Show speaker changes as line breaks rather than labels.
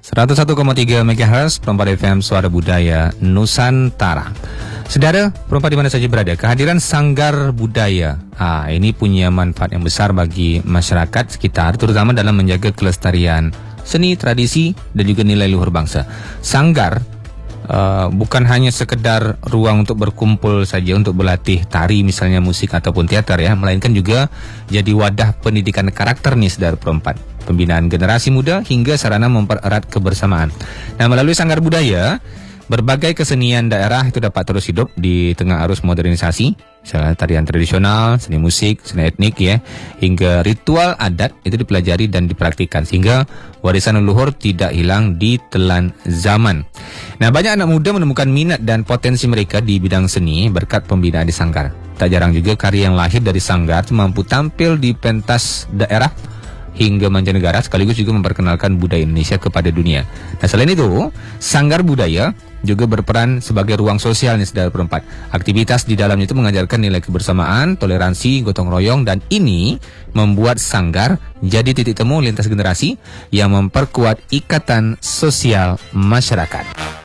101,3 MHz Perempat FM Suara Budaya Nusantara. Saudara, perempat di mana saja berada, kehadiran sanggar budaya ini punya manfaat yang besar bagi masyarakat sekitar, terutama dalam menjaga kelestarian seni, tradisi, dan juga nilai luhur bangsa. Sanggar bukan hanya sekedar ruang untuk berkumpul saja untuk berlatih tari, misalnya musik ataupun teater ya, melainkan juga jadi wadah pendidikan karakter nih saudara perempat, pembinaan generasi muda hingga sarana mempererat kebersamaan. Nah, melalui sanggar budaya, berbagai kesenian daerah itu dapat terus hidup di tengah arus modernisasi, misalnya tarian tradisional, seni musik, seni etnik ya, hingga ritual adat itu dipelajari dan dipraktikkan sehingga warisan leluhur tidak hilang ditelan zaman. Nah, banyak anak muda menemukan minat dan potensi mereka di bidang seni berkat pembinaan di sanggar. Tak jarang juga karya yang lahir dari sanggar mampu tampil di pentas daerah hingga mancanegara, sekaligus juga memperkenalkan budaya Indonesia kepada dunia. Nah, selain itu, sanggar budaya juga berperan sebagai ruang sosial nih saudara perempat. Aktivitas di dalamnya itu mengajarkan nilai kebersamaan, toleransi, gotong royong, dan ini membuat sanggar jadi titik temu lintas generasi yang memperkuat ikatan sosial masyarakat.